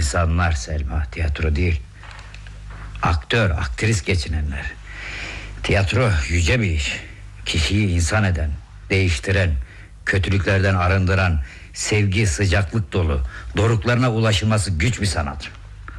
insanlar Selma, tiyatro değil. Aktör, aktris geçinenler. Tiyatro yüce bir iş. Kişiyi insan eden, değiştiren, kötülüklerden arındıran, sevgi, sıcaklık dolu, doruklarına ulaşılması güç bir sanat.